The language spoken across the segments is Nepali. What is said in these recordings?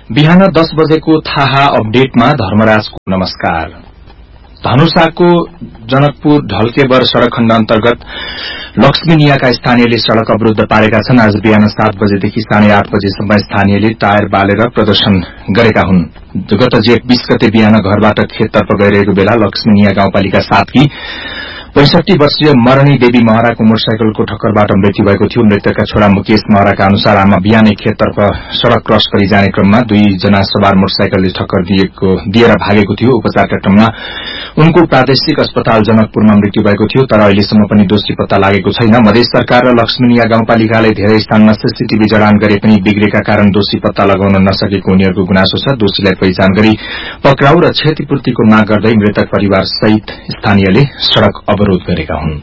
बिहान 10 बजेको थाहा अपडेटमा धर्मराजको नमस्कार। धनुषाको जनकपुर ढल्केबर सड़क खण्ड अन्तर्गत लक्ष्मीनियाका स्थानीयले सड़क अवरूद्ध पारेका छन्। आज बिहान 7 बजेदेखि 8:30 बजेसम्म स्थानीयले टायर बालेर प्रदर्शन गरेका हुन्। गत जेठ 20 गते बिहान घरबाट खेततर्फ गइरहेको बेला लक्ष्मीनिया गाउँपालिका 7 की 65 वर्षीय मरणी देवी महराको मोटरसाइकलको ठक्करबाट मृत्यु भएको थियो। मृतकका छोरा मुकेश महराका अनुसार आमा बिहानै खेततर्फ सड़क क्रस गरी जाने क्रममा 2 जना सवार मोटरसाइकलले ठक्कर दिएर भागेको थियो। उपचारका क्रममा उनको प्रादेशिक अस्पताल जनकपुरमा मृत्यु भएको थियो, तर अहिलेसम्म पनि दोषी पत्ता लागेको छैन। मधेस सरकार र लक्ष्मीनिया गाउँपालिकाले धेरै स्थानमा सीसीटीभी जडान गरे पनि बिग्रेका कारण दोषी पत्ता लगाउन नसकेको उनीहरूको गुनासो छ। दोषीलाई पहिचान गरी पक्राउ र क्षतिपूर्तिको माग गर्दै मृतक परिवार सहित स्थानीयले सड़क अवरोध गरेका हुन्।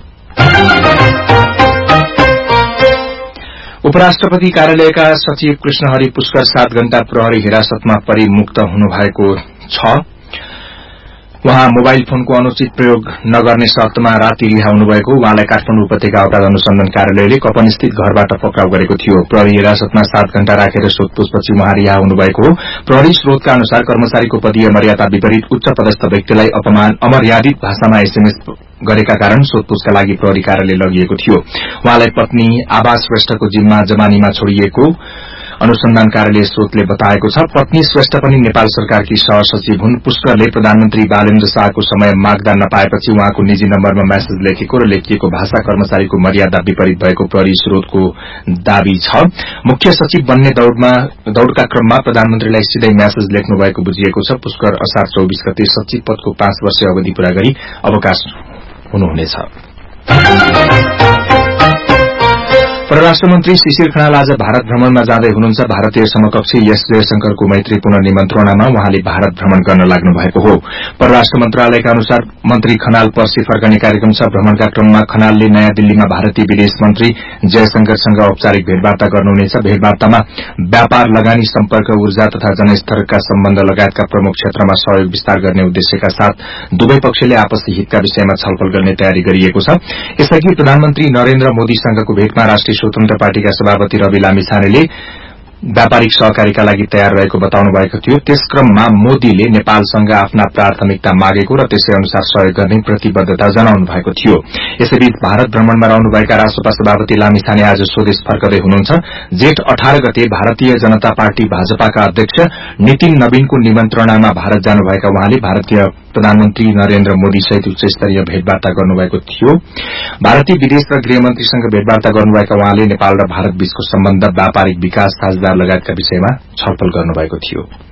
उपराष्ट्रपति कार्यालयका सचिव कृष्णहरि पुष्कर 7 घण्टा प्रहरी हिरासतमा परि मुक्त हुनुभएको छ। उहाँ मोबाइल फोनको अनुचित प्रयोग नगर्ने शर्तमा राति रिहा हुनुभएको उहाँलाई काठमाडौँ उपत्यका अपराध अनुसन्धान कार्यालयले कपनस्थित घरबाट पक्राउ गरेको थियो। प्रहरी हिरासतमा 7 घण्टा राखेर सोधपूछपछि उहाँ रिहा हुनुभएको हो। प्रहरी स्रोतका अनुसार कर्मचारीको पदीय मर्यादा विपरीत उच्च पदस्थ व्यक्तिलाई अमर्यादित भाषामा एसएमएस गरेका कारण सोधपूछका लागि प्रहरी कार्यालय लगिएको थियो। उहाँलाई पत्नी आभा श्रेष्ठको जिम्मा जमानीमा छोडिएको अनुसन्धान कार्यालय स्रोतले बताएको छ। पत्नी श्रेष्ठ पनि नेपाल सरकारकी सहसचिव हुन्। पुष्करले प्रधानमन्त्री बालेन्द्र शाहको समय माग्दा नपाएपछि उहाँको निजी नम्बरमा मेसेज लेखेको र लेखिएको भाषा कर्मचारीको मर्यादा विपरीत भएको प्रहरी स्रोतको दावी छ। मुख्य सचिव बन्ने दौड़का क्रममा प्रधानमन्त्रीलाई सिधै मेसेज लेख्नु भएको बुझिएको छ। पुष्कर असार 24 गते सचिव पदको 5 वर्ष अवधि पूरा गरी अवकाश हुनुहुनेछ। परराष्ट्र मन्त्री शिशिर खनाल आज भारत भ्रमणमा जाँदै हुनुहुन्छ। भारतीय समकक्षी एस जयशंकरको मैत्रीपूर्ण निमन्त्रणामा उहाँले भारत भ्रमण गर्न लाग्नु भएको हो। परराष्ट्र मन्त्रालयका अनुसार मन्त्री खनाल पर्सि फर्कने कार्यक्रम छ। भ्रमणका क्रममा खनालले नयाँ दिल्लीमा भारतीय विदेश मन्त्री जयशंकरसँग औपचारिक भेटवार्ता गर्नुहुनेछ। भेटवार्तामा व्यापार, लगानी, सम्पर्क, ऊर्जा तथा जनस्तरका सम्बन्ध लगायतका प्रमुख क्षेत्रमा सहयोग विस्तार गर्ने उद्देश्यका साथ दुवै पक्षले आपसी हितका विषयमा छलफल गर्ने तयारी गरिएको छ। यसअघि प्रधानमन्त्री नरेन्द्र मोदीसँगको भेटमा राष्ट्रिय स्वतन्त्र पार्टीका सभापति रवि लामिछानेले व्यापारिक सहकारीका लागि तयार रहेको बताउनु भएको थियो। त्यस क्रममा मोदीले नेपालसँग आफ्ना प्राथमिकता मागेको र त्यसै अनुसार सहयोग गर्ने प्रतिबद्धता जनाउनु भएको थियो। यसैबीच भारत भ्रमणमा रहनुभएका राष्ट्रपा सभापति लामिछाने आज स्वदेश फर्कदै हुनुहुन्छ। जेठ 18 गते भारतीय जनता पार्टी भाजपाका अध्यक्ष नितिन नवीनको निमन्त्रणामा भारत जानुभएका उहाँले भारतीय प्रधानमन्त्री नरेन्द्र मोदी सहित उच्च स्तरीय भेटवार्ता गर्नुभएको थियो। भारतीय विदेश र गृहमन्त्रीसँग भेटवार्ता गर्नुभएका उहाँले नेपाल र भारत बीचको सम्बन्ध, व्यापारिक विकास, साझेदार लगायतका विषयमा छलफल गर्नुभएको थियो।